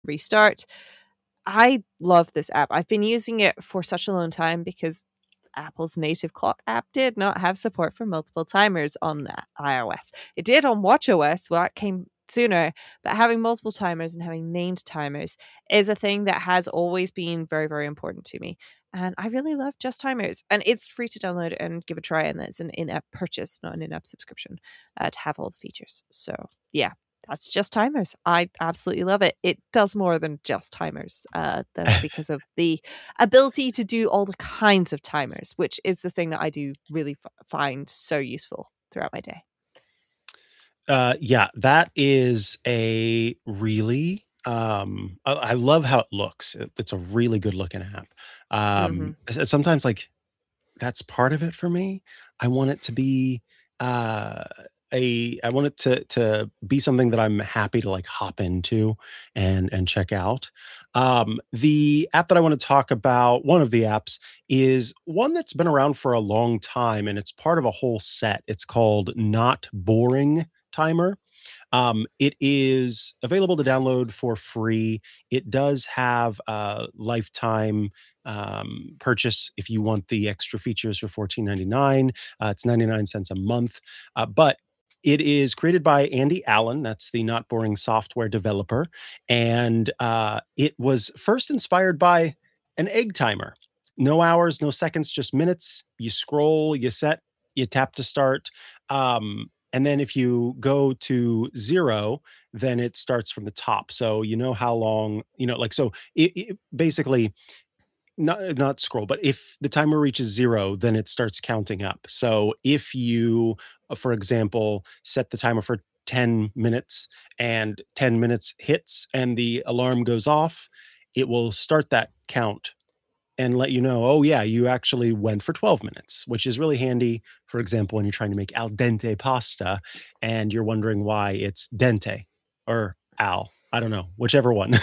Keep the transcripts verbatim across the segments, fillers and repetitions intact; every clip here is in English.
restart. I love this app. I've been using it for such a long time because Apple's native clock app did not have support for multiple timers on iOS. It did on watchOS, well, that came sooner, but having multiple timers and having named timers is a thing that has always been very, very important to me. And I really love Just Timers. And it's free to download and give a try. And it's an in app purchase, not an in app subscription, uh, to have all the features. So, yeah, that's Just Timers. I absolutely love it. It does more than just timers, uh, though, because of the ability to do all the kinds of timers, which is the thing that I do really f- find so useful throughout my day. Uh, yeah, that is a really um I, I love how it looks. It- it's a really good looking app. Hmm. Um s- sometimes like that's part of it for me. I want it to be uh a I want it to to be something that I'm happy to like hop into and and check out. Um the app that I want to talk about, one of the apps is one that's been around for a long time and it's part of a whole set. It's called Not Boring Timer. Um, it is available to download for free. It does have a lifetime um, purchase if you want the extra features for fourteen ninety-nine. Uh, it's ninety-nine cents a month. Uh, but it is created by Andy Allen. That's the Not Boring software developer. And uh, it was first inspired by an egg timer. No hours, no seconds, just minutes. You scroll, you set, you tap to start. Um, and then if you go to zero, then it starts from the top. So you know how long, you know, like, so it, it basically not, not scroll, but if the timer reaches zero, then it starts counting up. So if you, uh, for example, set the timer for ten minutes and ten minutes hits and the alarm goes off, it will start that count and let you know, oh yeah, you actually went for twelve minutes, which is really handy. For example, when you're trying to make al dente pasta and you're wondering why it's dente or al, I don't know, whichever one.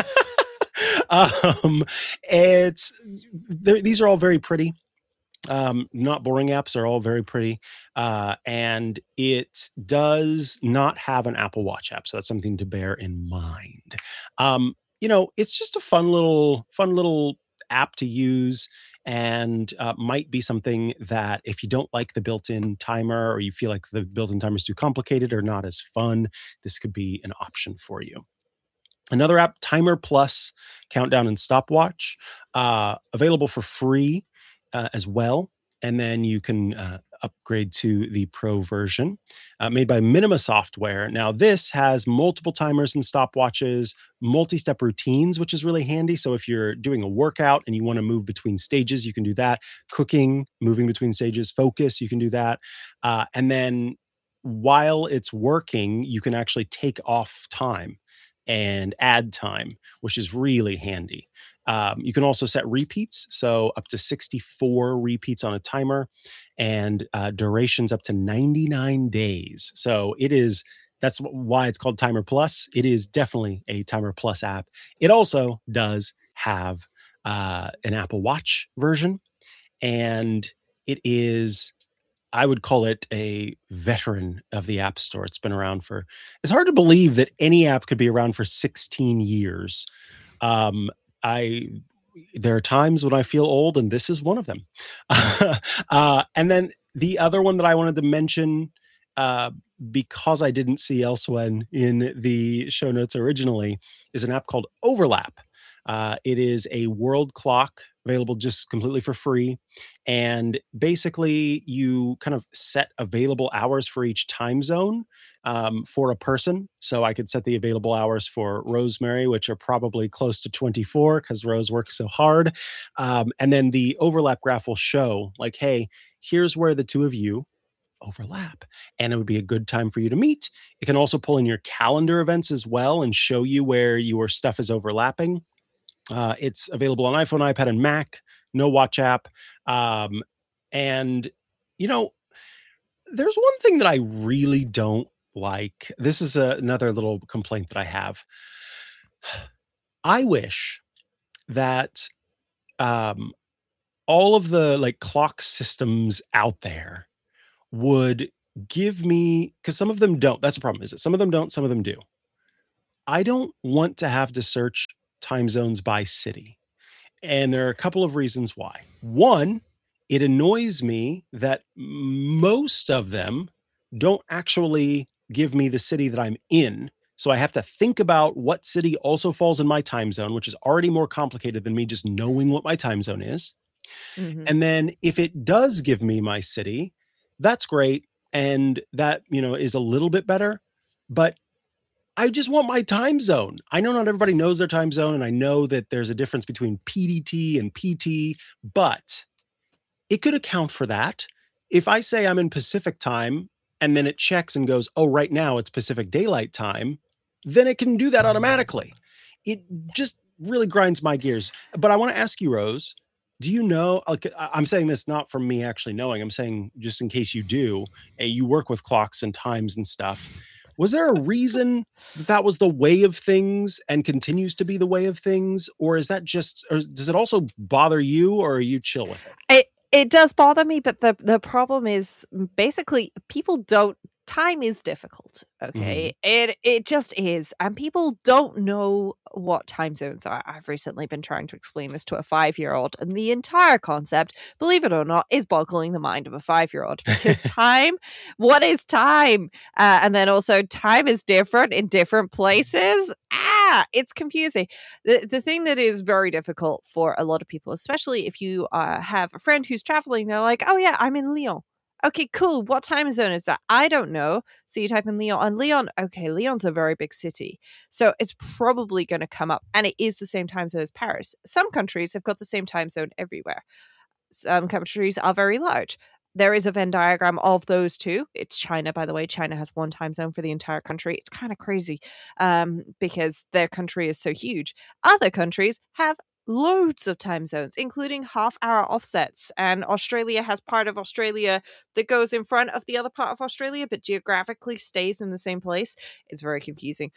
um, it's these are all very pretty. Um, Not Boring apps are all very pretty, uh, and it does not have an Apple Watch app, so that's something to bear in mind. Um, you know, it's just a fun little, fun little app to use, and uh, might be something that if you don't like the built-in timer, or you feel like the built-in timer is too complicated or not as fun, this could be an option for you. Another app, Timer Plus Countdown and Stopwatch, uh, available for free uh, as well. And then you can uh, upgrade to the pro version, uh, made by Minima Software. Now, this has multiple timers and stopwatches, multi step routines, which is really handy. So, if you're doing a workout and you want to move between stages, you can do that. Cooking, moving between stages, focus, you can do that. Uh, and then while it's working, you can actually take off time and add time, which is really handy. Um, you can also set repeats, so up to sixty-four repeats on a timer, and uh, durations up to ninety-nine days. So it is that's why it's called Timer Plus. It is definitely a Timer Plus app. It also does have uh, an Apple Watch version, and it is I would call it a veteran of the App Store. It's been around for it's hard to believe that any app could be around for sixteen years. Um, I there are times when I feel old, and this is one of them. uh, and then the other one that I wanted to mention, uh, because I didn't see elsewhere in the show notes originally, is an app called Overlap. Uh, it is a world clock available just completely for free. And basically, you kind of set available hours for each time zone um, for a person. So I could set the available hours for Rosemary, which are probably close to twenty-four because Rose works so hard. Um, and then the overlap graph will show, like, hey, here's where the two of you overlap and it would be a good time for you to meet. It can also pull in your calendar events as well and show you where your stuff is overlapping. Uh, it's available on iPhone, iPad, and Mac. No watch app. Um, and, you know, there's one thing that I really don't like. This is a, another little complaint that I have. I wish that um, all of the like clock systems out there would give me, because some of them don't. That's the problem, is that some of them don't, some of them do. I don't want to have to search time zones by city. And there are a couple of reasons why. One, it annoys me that most of them don't actually give me the city that I'm in. So I have to think about what city also falls in my time zone, which is already more complicated than me just knowing what my time zone is. Mhm. And then if it does give me my city, that's great. And that, you know, is a little bit better. But I just want my time zone. I know not everybody knows their time zone, and I know that there's a difference between P D T and P T, but it could account for that. If I say I'm in Pacific time and then it checks and goes, oh, right now it's Pacific Daylight Time, then it can do that automatically. It just really grinds my gears. But I want to ask you, Rose, do you know, like, I- I'm saying this not from me actually knowing, I'm saying just in case you do, and you work with clocks and times and stuff. Was there a reason that that was the way of things and continues to be the way of things? Or is that just, or does it also bother you, or are you chill with it? It it does bother me, but the the problem is mm, basically people don't time is difficult, Mhm. okay? It it just is, and people don't know what time zones are. I've recently been trying to explain this to a five-year-old, and the entire concept, believe it or not, is boggling the mind of a five-year-old because time, what is time? Uh, and then also time is different in different places. Ah, it's confusing. The the thing that is very difficult for a lot of people, especially if you uh, have a friend who's traveling, they're like, "Oh yeah, I'm in Lyon." Okay, cool. What time zone is that? I don't know. So you type in Lyon, and Lyon, okay, Lyon's a very big city. So it's probably going to come up, and it is the same time zone as Paris. Some countries have got the same time zone everywhere. Some countries are very large. There is a Venn diagram of those two. It's China, by the way. China has one time zone for the entire country. It's kind of crazy um, because their country is so huge. Other countries have loads of time zones, including half hour offsets. And Australia has part of Australia that goes in front of the other part of Australia, but geographically stays in the same place. It's very confusing.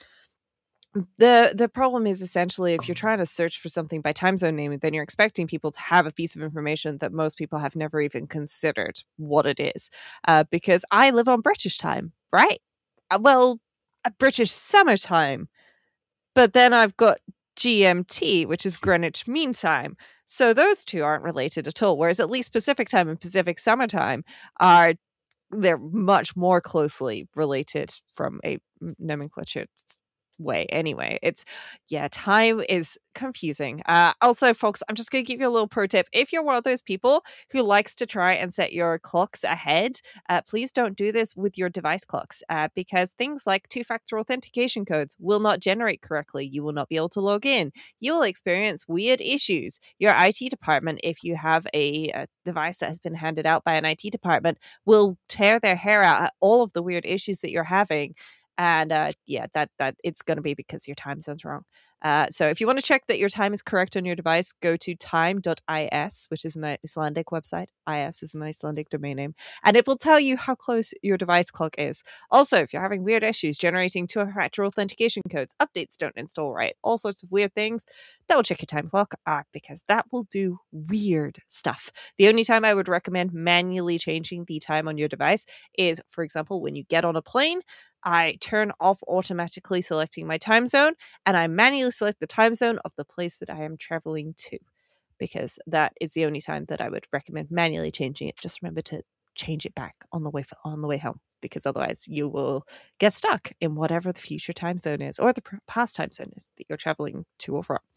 The the problem is essentially if you're trying to search for something by time zone name, then you're expecting people to have a piece of information that most people have never even considered what it is. Uh, because I live on British time, right? Uh, well, a British summertime, but then I've got G M T, which is Greenwich Mean Time. So those two aren't related at all. Whereas at least Pacific time and Pacific summertime are they're much more closely related from a nomenclature way anyway. It's yeah, time is confusing. Uh also, folks, I'm just going to give you a little pro tip. If you're one of those people who likes to try and set your clocks ahead, uh, please don't do this with your device clocks uh, because things like two-factor authentication codes will not generate correctly. You will not be able to log in. You will experience weird issues. Your I T department, if you have a, a device that has been handed out by an I T department, will tear their hair out at all of the weird issues that you're having. And uh, yeah, that that it's going to be because your time zone's wrong. Uh, so if you want to check that your time is correct on your device, go to time dot is, which is an Icelandic website. Is is an Icelandic domain name, and it will tell you how close your device clock is. Also, if you're having weird issues generating two-factor authentication codes, updates don't install right, all sorts of weird things, double check your time clock uh, because that will do weird stuff. The only time I would recommend manually changing the time on your device is, for example, when you get on a plane. I turn off automatically selecting my time zone and I manually select the time zone of the place that I am traveling to because that is the only time that I would recommend manually changing it. Just remember to change it back on the way on the way home because otherwise you will get stuck in whatever the future time zone is or the past time zone is that you're traveling to or from.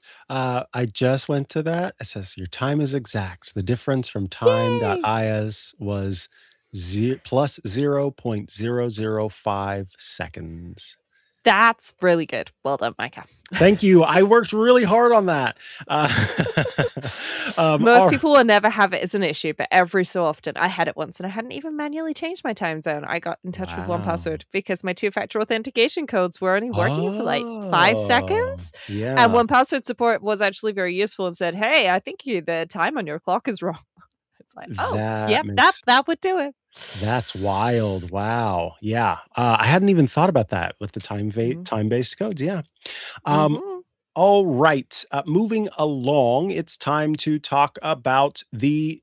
Uh, I just went to that. It says your time is exact. The difference from Yay! time.is was ze- plus zero point zero zero five seconds. That's really good. Well done, Micah. Thank you. I worked really hard on that. Uh, um, Most all- people will never have it as an issue, but every so often, I had it once and I hadn't even manually changed my time zone. I got in touch with one Wow. password because my two-factor authentication codes were only working for like five Oh, seconds. Yeah. And one password support was actually very useful and said, "Hey, I think you the time on your clock is wrong." It's like, oh, That yeah, makes- that that would do it. That's wild. Wow. Yeah. Uh, I hadn't even thought about that with the time va- Mhm. time based codes. Yeah. Um, Mhm. All right. Uh, moving along, it's time to talk about the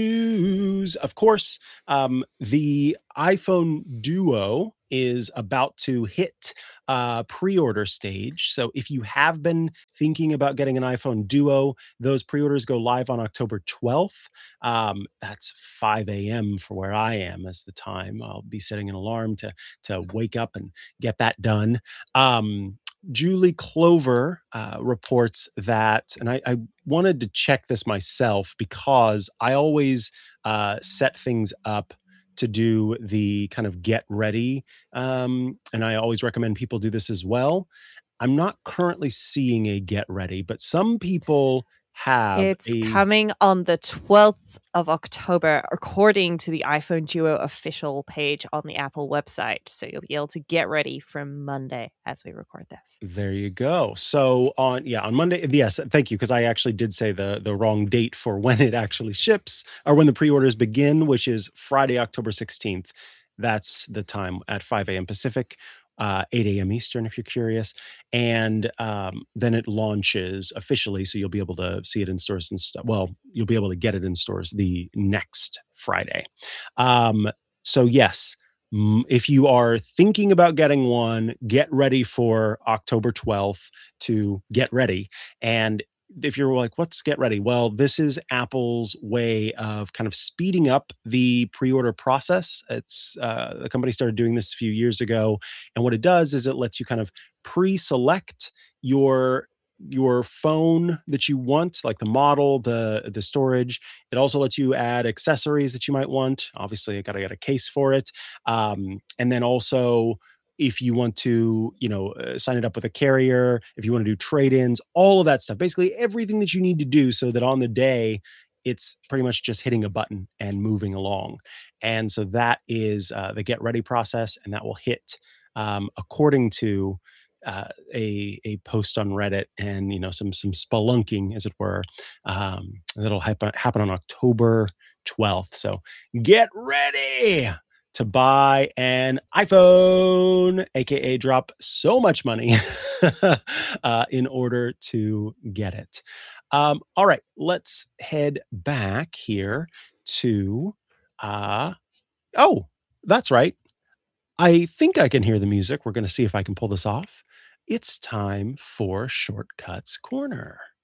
news. Of course, um, the iPhone Duo is about to hit uh, pre order stage. So if you have been thinking about getting an iPhone Duo, those pre orders go live on October twelfth. Um, that's five a m for where I am as the time. I'll be setting an alarm to, to wake up and get that done. Um, Julie Clover uh, reports that, and I, I wanted to check this myself because I always uh, set things up to do the kind of get ready. Um, and I always recommend people do this as well. I'm not currently seeing a get ready, but some people have It's a coming on the twelfth of October, according to the iPhone Duo official page on the Apple website. So you'll be able to get ready from Monday as we record this. There you go. So on yeah, on Monday, yes, thank you, because I actually did say the the wrong date for when it actually ships or when the pre-orders begin, which is Friday, October sixteenth. That's the time at five a m Pacific, uh, eight a m Eastern, if you're curious. And um, then it launches officially, so you'll be able to see it in stores and stuff. Well, you'll be able to get it in stores the next Friday. Um, so yes, Mm, if you are thinking about getting one, get ready for October twelfth to get ready. And if you're like, what's get ready? Well, this is Apple's way of kind of speeding up the pre-order process. It's uh, the company started doing this a few years ago, and what it does is it lets you kind of pre-select your your phone that you want, like the model, the the storage. It also lets you add accessories that you might want. Obviously, I got to get a case for it, um, and then also if you want to, you know, uh, sign it up with a carrier, if you want to do trade-ins, all of that stuff. Basically, everything that you need to do so that on the day, it's pretty much just hitting a button and moving along. And so that is uh, the get ready process, and that will hit um, according to uh, a a post on Reddit and you know some some spelunking, as it were. Um, that'll happen happen on October twelfth. So get ready to buy an iPhone, aka drop so much money uh, in order to get it. Um, all right, let's head back here to. Uh, oh, that's right. I think I can hear the music. We're going to see if I can pull this off. It's time for Shortcuts Corner.